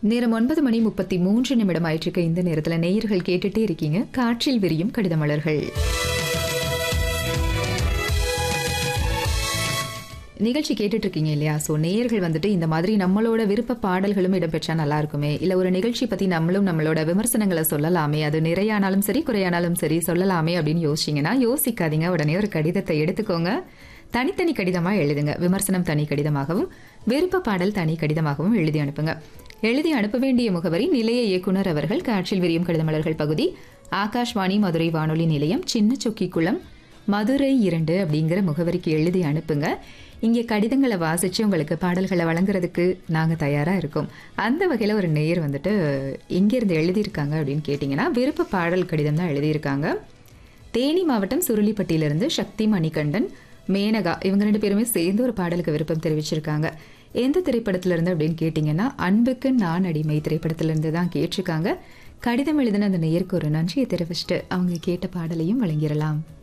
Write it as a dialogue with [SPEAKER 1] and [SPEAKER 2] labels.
[SPEAKER 1] நேரம் 9:33 ஆயிட்டிருக்க இந்த நேரத்துல நேயர்கள் கேட்டுட்டே இருக்கீங்க காற்றில் விரியும் கடிதமலர்கள். நிகழ்ச்சி கேட்டுட்டு இருக்கீங்க இல்லையா? ஸோ நேயர்கள் வந்துட்டு இந்த மாதிரி நம்மளோட விருப்ப பாடல்களும் இடம்பெற்றா நல்லா இருக்குமே, இல்லை ஒரு நிகழ்ச்சி பத்தி நம்மளோட விமர்சனங்களை சொல்லலாமே, அது நிறையானாலும் சரி குறையானாலும் சரி சொல்லலாமே அப்படின்னு யோசிச்சிங்கன்னா யோசிக்காதீங்க. உடனே ஒரு கடிதத்தை எடுத்துக்கோங்க. தனித்தனி கடிதமா எழுதுங்க. விமர்சனம் தனி கடிதமாகவும் விருப்ப பாடல் தனி கடிதமாகவும் எழுதி அனுப்புங்க. எழுதி அனுப்ப வேண்டிய முகவரி நிலைய இயக்குனர் அவர்கள், காற்றில் விரியும் கடிதமலர்கள் பகுதி, ஆகாஷ்வாணி மதுரை வானொலி நிலையம், சின்ன சொக்கிக்குளம், மதுரை 2 அப்படிங்கிற முகவரிக்கு எழுதி அனுப்புங்க. இங்கே கடிதங்களை வாசிச்சு உங்களுக்கு பாடல்களை வழங்குறதுக்கு நாங்கள் தயாராக இருக்கோம். அந்த வகையில் ஒரு நேயர் வந்துட்டு எங்கேருந்து எழுதியிருக்காங்க அப்படின்னு கேட்டிங்கன்னா, விருப்ப பாடல் கடிதம் தான் எழுதியிருக்காங்க. தேனி மாவட்டம் சுருளிப்பட்டியிலிருந்து சக்தி மணிகண்டன், மேனகா இவங்க 2 பேருமே சேர்ந்து ஒரு பாடலுக்கு விருப்பம் தெரிவிச்சிருக்காங்க. எந்த திரைப்படத்திலிருந்து அப்படின்னு கேட்டிங்கன்னா, அன்புக்கு நான் அடிமை திரைப்படத்திலிருந்து தான் கேட்டிருக்காங்க. கடிதம் எழுதின அந்த நேயருக்கு ஒரு நன்றியை தெரிவிச்சுட்டு அவங்க கேட்ட பாடலையும் வழங்கிடலாம்.